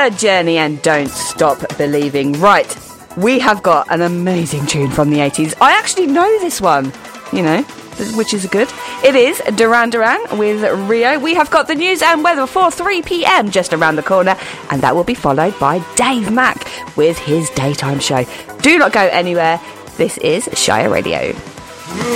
Third Journey and Don't Stop Believing. Right, we have got an amazing tune from the 80s. I actually know this one, which is good. It is Duran Duran with Rio. We have got the news and weather for 3 p.m. just around the corner, and that will be followed by Dave Mack with his daytime show. Do not go anywhere. This is Shire Radio.